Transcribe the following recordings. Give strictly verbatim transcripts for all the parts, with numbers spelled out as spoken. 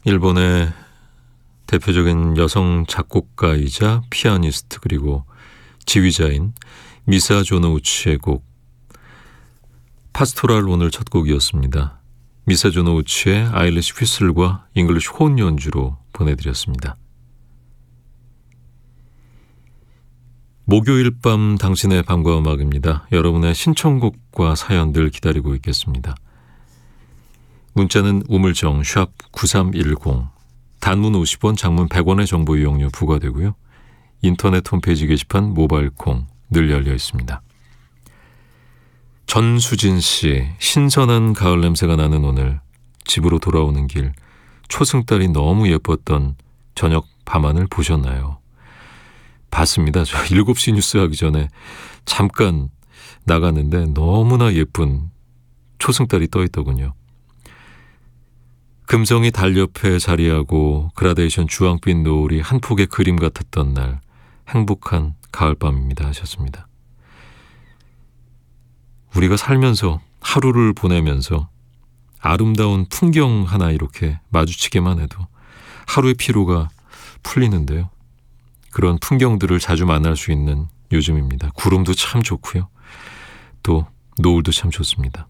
일본의 대표적인 여성 작곡가이자 피아니스트 그리고 지휘자인 미사조 노우치의 곡 파스토랄 오늘 첫 곡이었습니다. 미사조 노우치의 아일리시 휘슬과 잉글리시 혼 연주로 보내드렸습니다. 목요일 밤 당신의 밤과 음악입니다. 여러분의 신청곡과 사연들 기다리고 있겠습니다. 문자는 우물정 샵 구삼일공, 단문 오십 원, 장문 백 원의 정보 이용료 부과되고요. 인터넷 홈페이지 게시판 모바일 콩 늘 열려 있습니다. 전수진 씨, 신선한 가을 냄새가 나는 오늘 집으로 돌아오는 길 초승달이 너무 예뻤던 저녁 밤하늘 보셨나요? 봤습니다. 저 일곱 시 뉴스 하기 전에 잠깐 나갔는데 너무나 예쁜 초승달이 떠 있더군요. 금성이 달 옆에 자리하고 그라데이션 주황빛 노을이 한 폭의 그림 같았던 날 행복한 가을밤입니다 하셨습니다. 우리가 살면서 하루를 보내면서 아름다운 풍경 하나 이렇게 마주치기만 해도 하루의 피로가 풀리는데요. 그런 풍경들을 자주 만날 수 있는 요즘입니다. 구름도 참 좋고요. 또 노을도 참 좋습니다.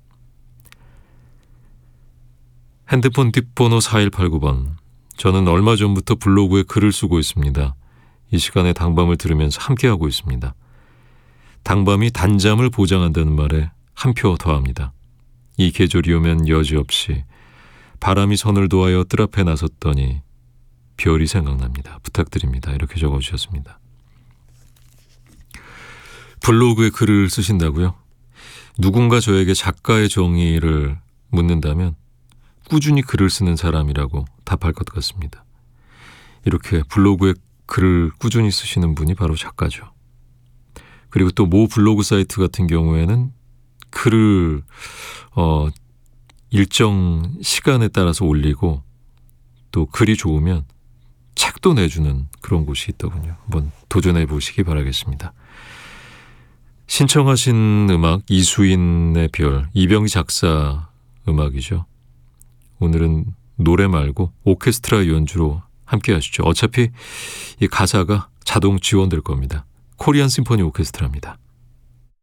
핸드폰 뒷번호 사일팔구 번. 저는 얼마 전부터 블로그에 글을 쓰고 있습니다. 이 시간에 당밤을 들으면서 함께하고 있습니다. 당밤이 단잠을 보장한다는 말에 한 표 더합니다. 이 계절이 오면 여지없이 바람이 선을 도하여 뜰 앞에 나섰더니 별이 생각납니다. 부탁드립니다. 이렇게 적어주셨습니다. 블로그에 글을 쓰신다고요? 누군가 저에게 작가의 정의를 묻는다면 꾸준히 글을 쓰는 사람이라고 답할 것 같습니다. 이렇게 블로그에 글을 꾸준히 쓰시는 분이 바로 작가죠. 그리고 또 모 블로그 사이트 같은 경우에는 글을 어, 일정 시간에 따라서 올리고 또 글이 좋으면 책도 내주는 그런 곳이 있더군요. 한번 도전해 보시기 바라겠습니다. 신청하신 음악 이수인의 별, 이병희 작사 음악이죠. 오늘은 노래 말고 오케스트라 연주로 함께 하시죠. 어차피 이 가사가 자동 지원될 겁니다. 코리안 심포니 오케스트라입니다.